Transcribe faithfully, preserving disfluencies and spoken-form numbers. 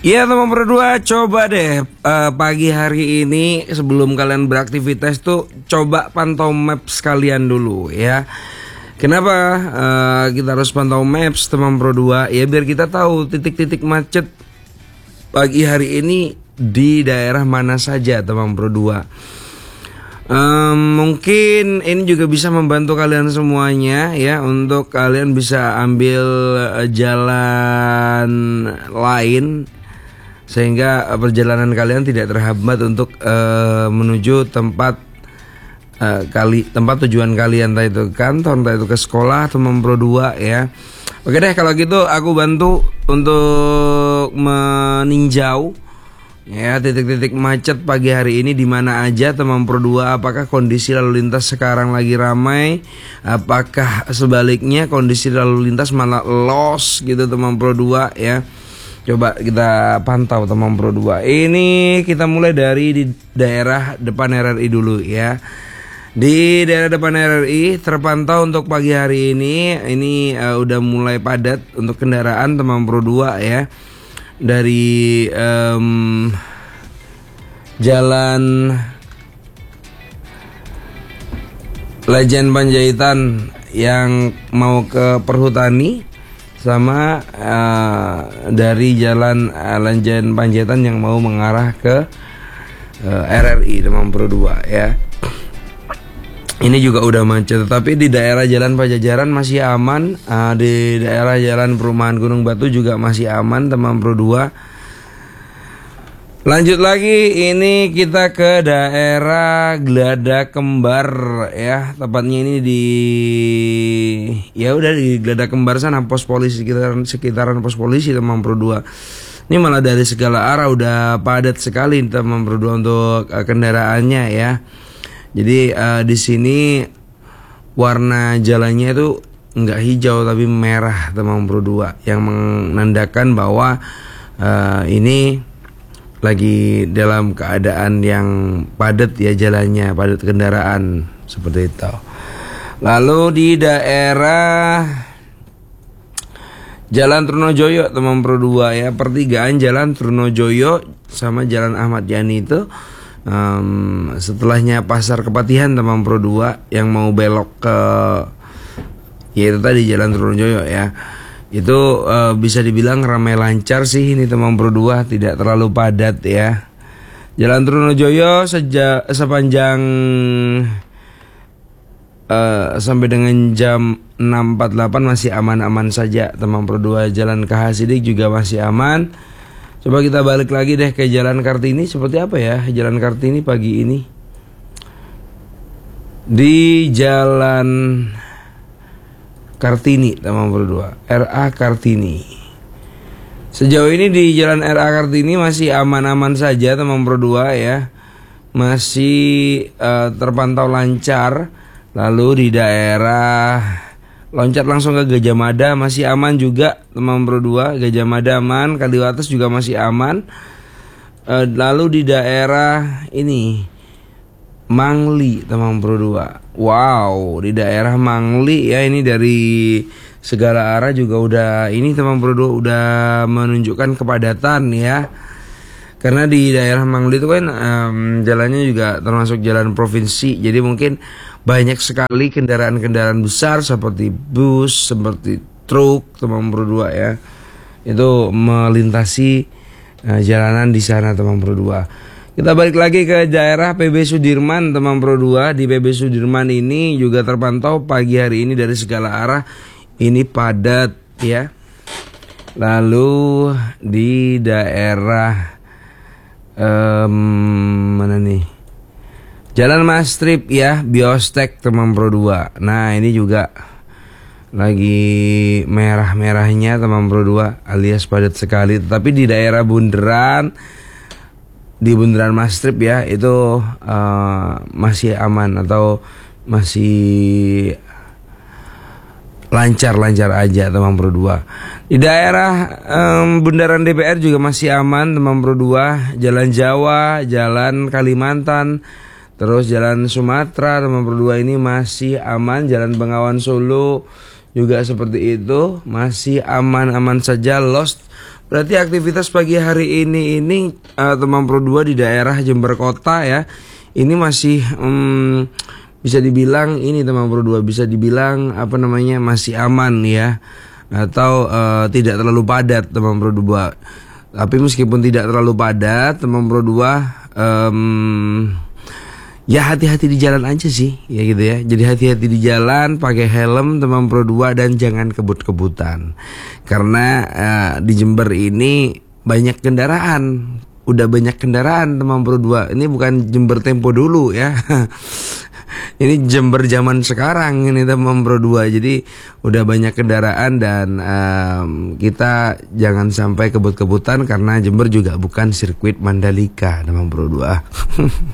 Ya teman berdua, coba deh uh, pagi hari ini sebelum kalian beraktivitas tuh coba pantau maps kalian dulu ya. Kenapa uh, kita harus pantau maps teman berdua? Ya biar kita tahu titik-titik macet pagi hari ini di daerah mana saja teman berdua. Um, mungkin ini juga bisa membantu kalian semuanya ya, untuk kalian bisa ambil uh, jalan lain sehingga perjalanan kalian tidak terhambat untuk uh, menuju tempat uh, kali tempat tujuan kalian, entah itu kantor, entah itu ke sekolah, teman pro dua ya. Oke deh, kalau gitu aku bantu untuk meninjau ya titik-titik macet pagi hari ini di mana aja teman pro dua. Apakah kondisi lalu lintas sekarang lagi ramai? Apakah sebaliknya kondisi lalu lintas malah los gitu teman pro dua ya? Coba kita pantau teman pro dua. Ini kita mulai dari di daerah depan R R I dulu ya. Di daerah depan R R I terpantau untuk pagi hari ini ini uh, udah mulai padat untuk kendaraan teman pro dua ya. Dari um, jalan Lejen Panjaitan yang mau ke Perhutani, sama uh, dari jalan uh, Lejen Panjaitan yang mau mengarah ke uh, R R I teman pro dua ya. Ini juga udah macet, tapi di daerah Jalan Pajajaran masih aman, uh, di daerah Jalan Perumahan Gunung Batu juga masih aman teman pro dua. Lanjut lagi, ini kita ke daerah Glada Kembar ya, tepatnya ini di ya udah di Glada Kembar sana, pos polisi sekitaran sekitaran pos polisi teman pro dua. Ini malah dari segala arah udah padat sekali teman pro dua untuk uh, kendaraannya ya. Jadi uh, di sini warna jalannya itu nggak hijau tapi merah teman pro dua, yang menandakan bahwa uh, ini lagi dalam keadaan yang padat ya jalannya, padat kendaraan seperti itu. Lalu di daerah Jalan Trunojoyo teman pro dua ya, pertigaan Jalan Trunojoyo sama Jalan Ahmad Yani itu um, setelahnya Pasar Kepatihan teman pro dua, yang mau belok ke yaitu tadi Jalan Trunojoyo ya. Itu uh, bisa dibilang ramai lancar sih ini teman pro dua, tidak terlalu padat ya. Jalan Trunojoyo sejak sepanjang uh, sampai dengan jam enam empat puluh delapan masih aman-aman saja teman pro dua. Jalan K H Sidik juga masih aman. Coba kita balik lagi deh ke Jalan Kartini, seperti apa ya Jalan Kartini pagi ini. Di Jalan Kartini teman pro dua, R A Kartini. Sejauh ini di Jalan R A Kartini masih aman-aman saja teman pro dua ya. Masih uh, terpantau lancar. Lalu di daerah loncat langsung ke Gajah Mada masih aman juga teman pro dua. Gajah Mada aman, Kaliwates juga masih aman. uh, Lalu di daerah ini Mangli teman pro dua. Wow, di daerah Mangli ya, ini dari segala arah juga udah ini teman pro dua udah menunjukkan kepadatan ya. Karena di daerah Mangli itu kan um, jalannya juga termasuk jalan provinsi. Jadi mungkin banyak sekali kendaraan-kendaraan besar seperti bus, seperti truk teman pro dua ya. Itu melintasi uh, jalanan di sana teman pro dua. Kita balik lagi ke daerah P B Sudirman teman pro dua. Di P B Sudirman ini juga terpantau pagi hari ini dari segala arah ini padat ya. Lalu di daerah um, mana nih? Jalan Mastrip ya, Biostek teman pro dua. Nah, ini juga lagi merah-merahnya teman pro dua, alias padat sekali. Tapi di daerah Bundaran, di Bundaran Mastrip ya, itu uh, masih aman atau masih lancar-lancar aja teman pro dua. Di daerah um, Bundaran D P R juga masih aman teman pro dua. Jalan Jawa, Jalan Kalimantan, terus Jalan Sumatera teman pro dua ini masih aman. Jalan Bengawan Solo juga seperti itu, masih aman-aman saja. Lost Berarti aktivitas pagi hari ini ini uh, teman Pro dua di daerah Jember Kota ya. Ini masih um, bisa dibilang ini teman Pro dua bisa dibilang apa namanya masih aman ya. Atau uh, tidak terlalu padat teman Pro dua. Tapi meskipun tidak terlalu padat teman Pro dua um, ya hati-hati di jalan aja sih ya gitu ya. Jadi hati-hati di jalan, pakai helm teman Pro dua dan jangan kebut-kebutan. Karena uh, di Jember ini banyak kendaraan. Udah banyak kendaraan teman Pro dua. Ini bukan Jember tempo dulu ya. Ini Jember zaman sekarang ini teman Pro dua. Jadi udah banyak kendaraan dan um, kita jangan sampai kebut-kebutan karena Jember juga bukan sirkuit Mandalika teman Pro dua.